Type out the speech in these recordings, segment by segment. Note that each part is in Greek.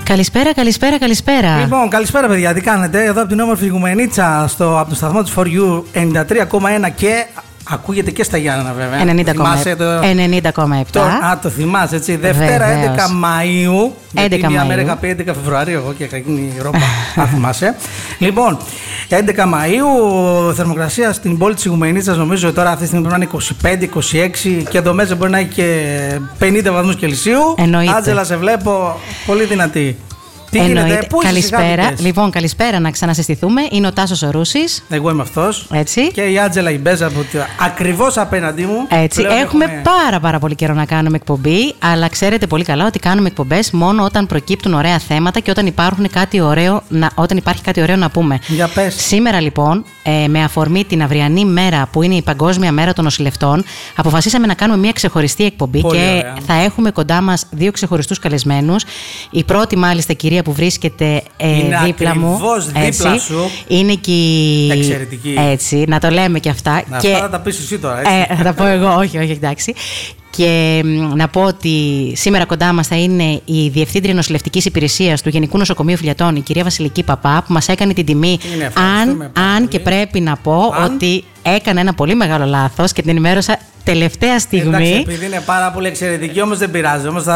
Καλησπέρα. Λοιπόν, καλησπέρα παιδιά, τι κάνετε? Εδώ από την όμορφη Οικουμενίτσα, από το σταθμό της For You 93,1 και ακούγεται και στα Γιάννενα βέβαια. 90,7. Το θυμάσαι έτσι. Δευτέρα 11 Μαΐου. Γιατί μια μέρα είχα πει 11 Φεβρουαρίου εγώ και είχα γίνει η ρόπα. Αν θυμάσαι. Λοιπόν, 11 Μαΐου, θερμοκρασία στην πόλη της Οικουμενίτσας νομίζω τώρα αυτή τη στιγμή πρέπει να είναι 25-26 και εδώ μέσα μπορεί να έχει και 50 βαθμούς Κελσίου. Άντζελα, σε βλέπω πολύ δυνατή. Τι γίνεται, πού καλησπέρα. Λοιπόν, καλησπέρα, να ξανασυστηθούμε. Είναι ο Τάσος ο Ρούσης. Εγώ είμαι αυτός. Έτσι. Και η Άντζελα η Μπέζα, ακριβώς απέναντί μου. Έτσι. Έχουμε πάρα πολύ καιρό να κάνουμε εκπομπή, αλλά ξέρετε πολύ καλά ότι κάνουμε εκπομπές μόνο όταν προκύπτουν ωραία θέματα και όταν υπάρχει κάτι ωραίο να πούμε. Για πες. Σήμερα λοιπόν, με αφορμή την αυριανή μέρα που είναι η Παγκόσμια Μέρα των Νοσηλευτών, αποφασίσαμε να κάνουμε μια ξεχωριστή εκπομπή και ωραία. Θα έχουμε κοντά μας δύο ξεχωριστούς καλεσμένους. Η πρώτη, μάλιστα, κυρία που βρίσκεται δίπλα μου. Δίπλα σου. Είναι και εξαιρετική. Έτσι, να το λέμε και αυτά. Αυτά θα τα πεις εσύ τώρα, έτσι. Θα τα πω εγώ, όχι, εντάξει. Και να πω ότι σήμερα κοντά μας θα είναι η Διευθύντρια Νοσηλευτικής Υπηρεσίας του Γενικού Νοσοκομείου Φιλιατών, η κυρία Βασιλική Παπά, που μας έκανε την τιμή. Αν και πρέπει να πω ότι έκανε ένα πολύ μεγάλο λάθος και την ενημέρωσα τελευταία στιγμή. Εντάξει, επειδή είναι πάρα πολύ εξαιρετική, όμως δεν πειράζει. Όμως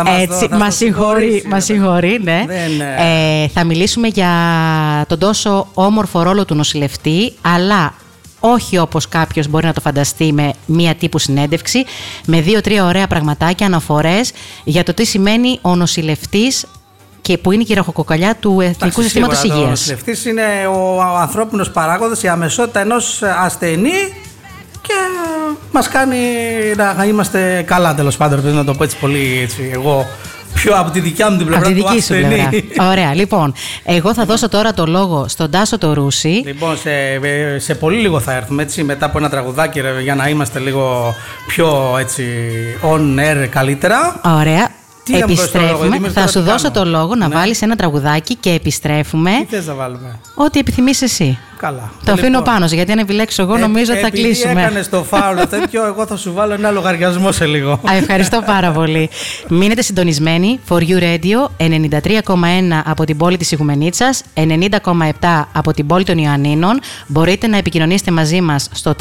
Μας συγχωρεί, ναι. Θα μιλήσουμε για τον τόσο όμορφο ρόλο του νοσηλευτή, αλλά όχι όπως κάποιος μπορεί να το φανταστεί με μία τύπου συνέντευξη, με 2-3 ωραία πραγματάκια, αναφορές για το τι σημαίνει ο νοσηλευτής και που είναι και η ραχοκοκαλιά του Εθνικού Συστήματος Υγείας. Ο νοσηλευτής είναι ο ανθρώπινος παράγοντας, η αμεσότητα ενός ασθενή και μας κάνει να είμαστε καλά, τέλος πάντων, να το πω έτσι πολύ έτσι, εγώ πιο από τη δικιά μου την πλευρά του ασθενή. Ωραία, λοιπόν, εγώ θα δώσω τώρα το λόγο στον Τάσο το Ρούση. Λοιπόν, σε πολύ λίγο θα έρθουμε, έτσι, μετά από ένα τραγουδάκι για να είμαστε λίγο πιο έτσι on air καλύτερα. Ωραία. Επιστρέφουμε. Θα σου δώσω το λόγο να βάλεις ένα τραγουδάκι και επιστρέφουμε. Τι θες να βάλουμε? Ό,τι επιθυμείς εσύ. Καλά. Το αφήνω πάνω σου, γιατί αν επιλέξω εγώ νομίζω ότι θα κλείσουμε. Επειδή έκανες το φάουλο τέτοιο, εγώ θα σου βάλω ένα λογαριασμό σε λίγο. Ευχαριστώ πάρα πολύ. Μείνετε συντονισμένοι. For You Radio 93,1 από την πόλη της Οικουμενίτσας, 90,7 από την πόλη των Ιωαννίνων. Μπορείτε να επικοινωνήσετε μαζί μας στο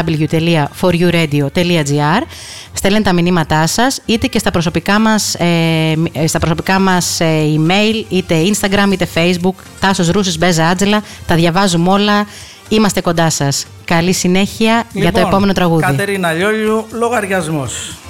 www.foryouradio.gr. Στέλνετε τα μηνύματά σας είτε και στα προσωπικά μας email, είτε Instagram είτε Facebook. Τάσος Ρούσης, Μπέζα Άντζελα. Τα διαβάζουμε όλα. Είμαστε κοντά σας. Καλή συνέχεια για το επόμενο τραγούδι. Κατερίνα Λιόλιου, λογαριασμός.